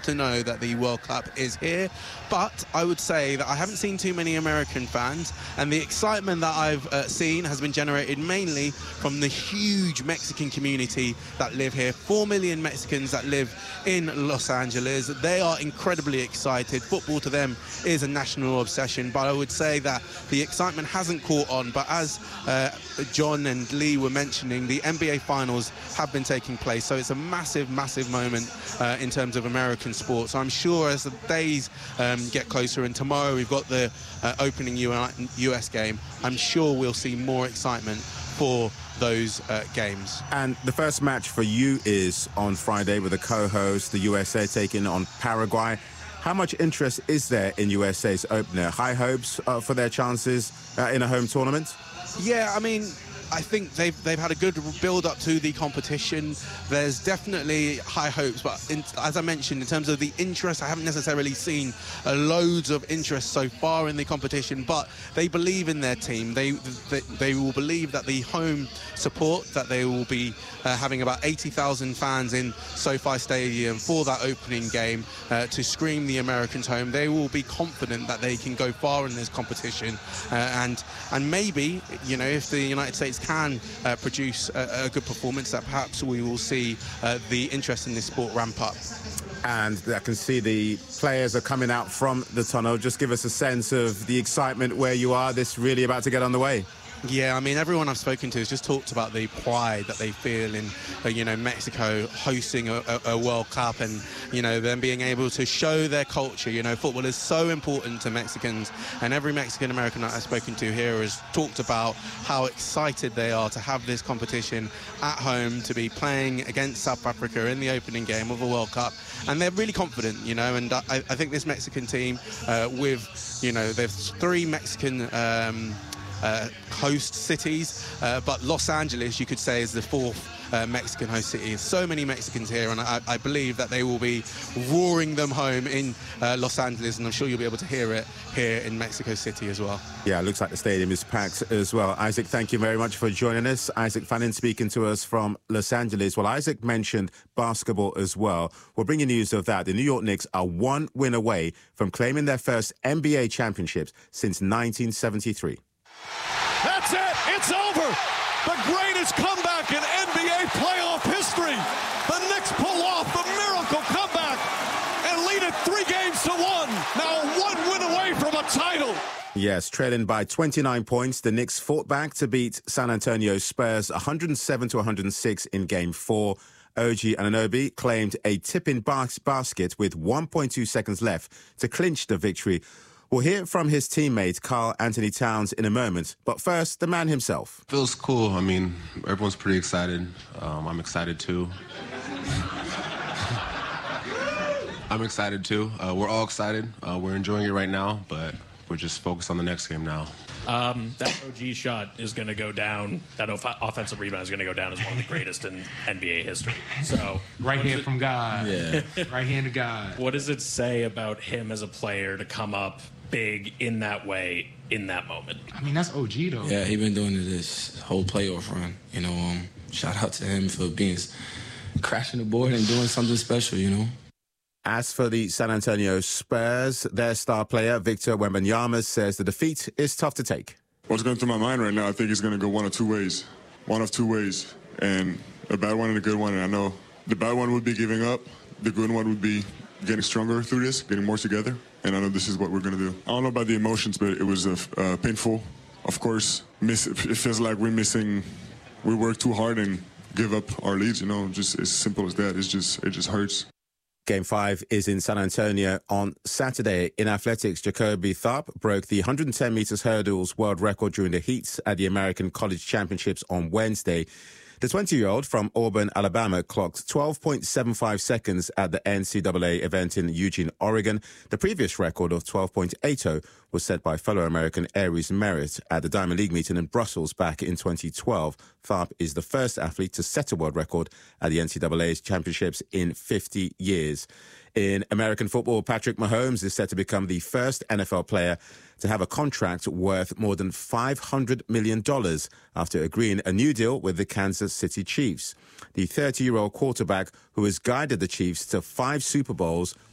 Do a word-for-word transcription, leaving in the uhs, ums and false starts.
to know that the World Cup is here. But I would say that I haven't seen too many American fans, and the excitement that I've uh, seen has been generated mainly from the huge Mexican community that live here. Four million Mexicans that live in Los Angeles. They are incredibly excited. Football to them is a national obsession, but I would say that the excitement hasn't caught on. But as uh, John and Lee were mentioning, the N B A finals have been taking place, so it's a massive, massive moment uh, in terms of American sports. So I'm sure as the days um, get closer, and tomorrow we've got the uh, opening U S game, I'm sure we'll see more excitement for those uh, games. And the first match for you is on Friday with the co-host, the U S A taking on Paraguay. How much interest is there in U S A's opener? High hopes uh, for their chances uh, in a home tournament? Yeah, I mean, I think they've they've had a good build-up to the competition. There's definitely high hopes, but in, as I mentioned, in terms of the interest, I haven't necessarily seen uh, loads of interest so far in the competition, but they believe in their team. They they, they will believe that the home support, that they will be uh, having about eighty thousand fans in SoFi Stadium for that opening game uh, to scream the Americans home. They will be confident that they can go far in this competition, uh, and and maybe, you know, if the United States can uh, produce a, a good performance, that perhaps we will see uh, the interest in this sport ramp up. And I can see the players are coming out from the tunnel. Just give us a sense of the excitement where you are. This really about to get underway. Yeah, I mean, everyone I've spoken to has just talked about the pride that they feel in, uh, you know, Mexico hosting a, a, a World Cup, and, you know, them being able to show their culture. You know, football is so important to Mexicans, and every Mexican-American that I've spoken to here has talked about how excited they are to have this competition at home, to be playing against South Africa in the opening game of a World Cup. And they're really confident, you know, and I, I think this Mexican team uh, with, you know, there's three Mexican um, Uh, host cities, uh, but Los Angeles, you could say, is the fourth uh, Mexican host city. There's so many Mexicans here, and I, I believe that they will be roaring them home in uh, Los Angeles, and I'm sure you'll be able to hear it here in Mexico City as well. Yeah, it looks like the stadium is packed as well. Isaac, thank you very much for joining us. Isaac Fannin speaking to us from Los Angeles. Well, Isaac mentioned basketball as well. We'll bring you news of that. The New York Knicks are one win away from claiming their first N B A championships since nineteen seventy-three. That's it. It's over. The greatest comeback in N B A playoff history. The Knicks pull off the miracle comeback and lead it three games to one. Now one win away from a title. Yes, trailing by twenty-nine points, the Knicks fought back to beat San Antonio Spurs one hundred seven to one hundred six in Game four. O G Anunoby claimed a tip-in bas- basket with one point two seconds left to clinch the victory. We'll hear from his teammate, Karl Anthony Towns, in a moment. But first, the man himself. Feels cool. I mean, everyone's pretty excited. Um, I'm excited, too. I'm excited, too. Uh, we're all excited. Uh, we're enjoying it right now, but we're just focused on the next game now. Um, that O G shot is going to go down. That off- offensive rebound is going to go down as one of the greatest in N B A history. So right hand from God. Yeah. Right hand to God. What does it say about him as a player to come up big in that way in that moment? I mean, that's O G though. Yeah, he been doing it this whole playoff run. You know, um, shout out to him for being crashing the board and doing something special. You know. As for the San Antonio Spurs, their star player, Victor Wembanyama, says the defeat is tough to take. What's going through my mind right now, I think it's going to go one of two ways. One of two ways. And a bad one and a good one. And I know the bad one would be giving up. The good one would be getting stronger through this, getting more together. And I know this is what we're going to do. I don't know about the emotions, but it was uh, uh, painful. Of course, miss, it feels like we're missing, we work too hard and give up our leads, you know, just as simple as that. It's just, it just hurts. Game five is in San Antonio on Saturday. In athletics, Jacoby Tharp broke the one hundred ten meters hurdles world record during the heats at the American College Championships on Wednesday. The twenty-year-old from Auburn, Alabama, clocked twelve point seven five seconds at the N C double A event in Eugene, Oregon. The previous record of twelve point eight oh was set by fellow American Aries Merritt at the Diamond League meeting in Brussels back in twenty twelve. Tharp is the first athlete to set a world record at the N C double A's championships in fifty years. In American football, Patrick Mahomes is set to become the first N F L player to have a contract worth more than five hundred million dollars after agreeing a new deal with the Kansas City Chiefs. The thirty-year-old quarterback, who has guided the Chiefs to five Super Bowls,